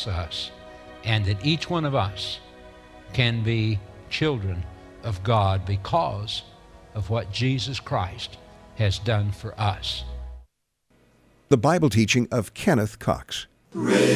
bless us, and that each one of us can be children of God because of what Jesus Christ has done for us. The Bible teaching of Kenneth Cox.